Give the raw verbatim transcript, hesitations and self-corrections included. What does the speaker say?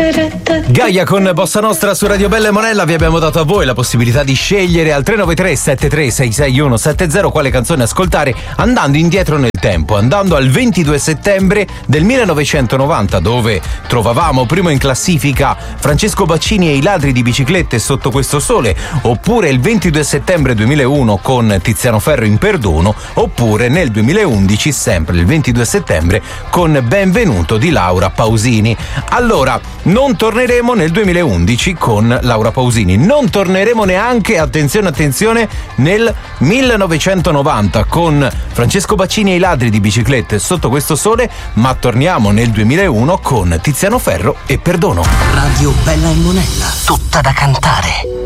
Gaia con Bossa Nostra su Radio Bella e Monella. Vi abbiamo dato a voi la possibilità di scegliere al tre nove tre sette tre sei sei uno sette zero quale canzone ascoltare andando indietro nel tempo, andando al ventidue settembre del millenovecentonovanta, dove trovavamo primo in classifica Francesco Baccini e i ladri di biciclette Sotto questo sole, oppure il ventidue settembre duemilauno con Tiziano Ferro in Perdono, oppure nel duemilaundici sempre il ventidue settembre con Benvenuto di Laura Pausini. Allora, non torneremo nel duemilaundici con Laura Pausini, non torneremo neanche, attenzione attenzione, nel millenovecentonovanta con Francesco Baccini e i ladri di biciclette Sotto questo sole, ma torniamo nel duemilauno con Tiziano Ferro e Perdono. Radio Bella e Monella, tutta da cantare.